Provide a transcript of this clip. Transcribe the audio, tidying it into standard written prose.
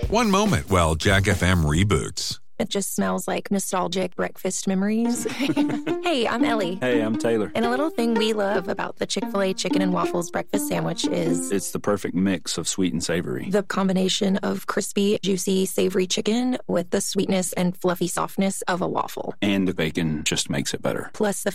One moment while Jack FM reboots. It just smells like nostalgic breakfast memories. Hey, I'm Ellie. Hey, I'm Taylor. And a little thing we love about the Chick-fil-A chicken and waffles breakfast sandwich is... It's the perfect mix of sweet and savory. The combination of crispy, juicy, savory chicken with the sweetness and fluffy softness of a waffle. And the bacon just makes it better. Plus the